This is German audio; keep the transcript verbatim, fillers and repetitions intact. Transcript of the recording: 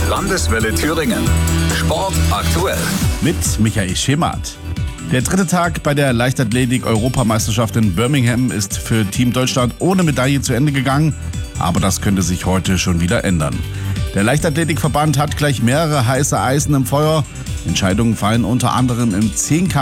Landeswelle Thüringen. Sport aktuell. Mit Michael Schemath. Der dritte Tag bei der Leichtathletik-Europameisterschaft in Birmingham ist für Team Deutschland ohne Medaille zu Ende gegangen. Aber das könnte sich heute schon wieder ändern. Der Leichtathletikverband hat gleich mehrere heiße Eisen im Feuer. Entscheidungen fallen unter anderem im Zehnkampf